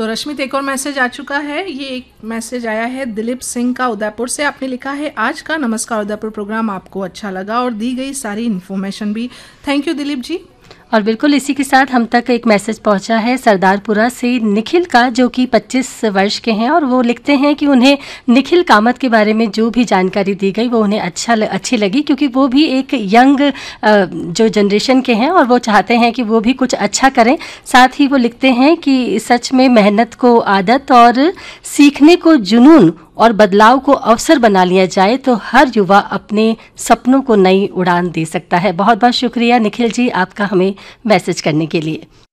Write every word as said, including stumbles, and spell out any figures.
तो रश्मित, एक और मैसेज आ चुका है। ये एक मैसेज आया है दिलीप सिंह का उदयपुर से। आपने लिखा है, आज का नमस्कार उदयपुर प्रोग्राम आपको अच्छा लगा और दी गई सारी इन्फॉर्मेशन भी। Thank you Dilip ji. और बिल्कुल इसी के साथ हम तक एक मैसेज पहुंचा है सरदारपुरा से निखिल का, जो कि पच्चीस वर्ष के हैं, और वो लिखते हैं कि उन्हें निखिल कामत के बारे में जो भी जानकारी दी गई वो उन्हें अच्छा अच्छी लगी, क्योंकि वो भी एक यंग जो जनरेशन के हैं और वो चाहते हैं कि वो भी कुछ अच्छा करें। साथ ही वो लिखते हैं कि सच में मेहनत को आदत और सीखने को जुनून और बदलाव को अवसर बना लिया जाए तो हर युवा अपने सपनों को नई उड़ान दे सकता है। बहुत बहुत शुक्रिया निखिल जी आपका हमें मैसेज करने के लिए।